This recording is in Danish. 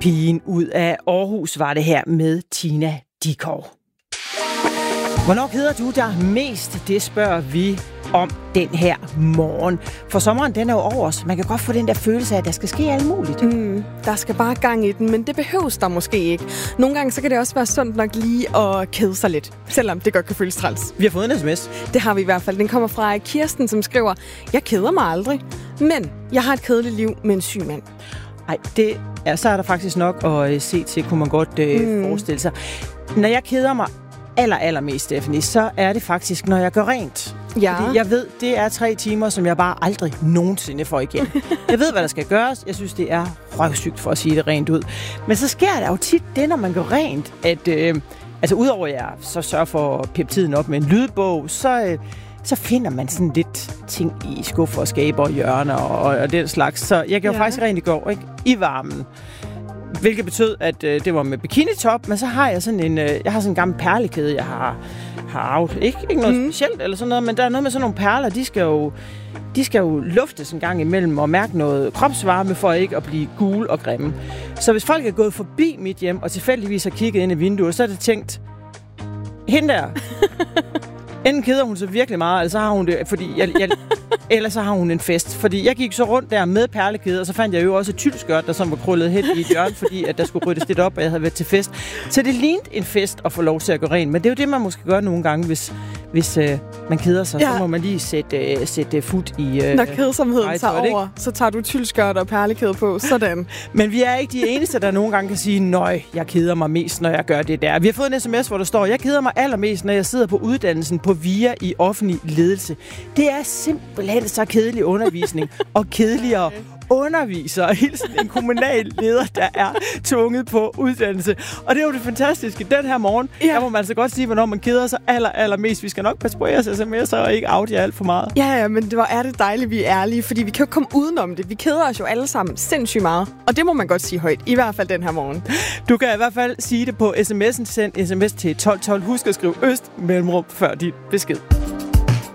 Pigen ud af Aarhus var det her med Tina Dickow. Hvornår keder du dig mest? Det spørger vi om den her morgen. For sommeren, den er jo over os. Man kan godt få den der følelse af, at der skal ske alt muligt. Der skal bare gang i den, men det behøves der måske ikke. Nogle gange så kan det også være sundt nok lige at kede sig lidt, selvom det godt kan føles træls. Vi har fået en sms. Det har vi i hvert fald. Den kommer fra Kirsten, som skriver: Jeg keder mig aldrig, men jeg har et kedeligt liv med en syg mand. Ej, så er der faktisk nok at se til, kunne man godt forestille sig. Når jeg keder mig allermest, Stephanie, så er det faktisk, når jeg gør rent. Ja. Fordi jeg ved, det er 3 timer, som jeg bare aldrig nogensinde får igen. Jeg ved, hvad der skal gøres. Jeg synes, det er røvsygt for at sige det rent ud. Men så sker der jo tit det, når man gør rent, at udover at jeg så sørger for at pippe tiden op med en lydbog, så finder man sådan lidt ting i skuffer og skaber og hjørner og den slags. Så jeg gjorde faktisk rent i går, ikke? I varmen. Hvilket betød, at det var med bikinitop, men så har jeg sådan en gammel perlekæde, jeg har arvet. Ikke noget specielt eller sådan noget, men der er noget med sådan nogle perler, de skal jo luftes en gang imellem og mærke noget kropsvarme for ikke at blive gule og grimme. Så hvis folk er gået forbi mit hjem og tilfældigvis har kigget ind i vinduet, så er det tænkt, hende der, enten keder hun så virkelig meget, eller så har hun det, fordi eller så har hun en fest. Fordi jeg gik så rundt der med perlekæde, og så fandt jeg jo også et tyldskørt, der som var krøllet hen i et hjørne, fordi at der skulle ryddes lidt op, og jeg havde været til fest. Så det lignede en fest at få lov til at gå rent. Men det er jo det, man måske gør nogle gange, hvis man keder sig. Så må man lige sætte fod i når kedsomheden tager over, så tager du tyldskørt og perlekæde på. Sådan. Men vi er ikke de eneste, der nogle gange kan sige, nøj, jeg keder mig mest, når jeg gør det der. Vi har fået en sms, hvor der står, jeg keder mig allermest, når jeg sidder på uddannelsen på VIA i offentlig ledelse. Det er simpelthen så kedelig undervisning, og kedeligere undervisere. Hilsen en kommunal leder, der er tvunget på uddannelse. Og det er jo det fantastiske. Den her morgen, der må man altså godt sige, hvornår man keder sig allermest. Vi skal nok passe på jeres sms'er og ikke out jer alt for meget. Ja, men det er det dejligt, vi er ærlige, fordi vi kan jo komme udenom det. Vi keder os jo alle sammen sindssygt meget. Og det må man godt sige højt, i hvert fald den her morgen. Du kan i hvert fald sige det på sms'en. Send sms til 1212. Husk at skrive øst mellemrum før din besked.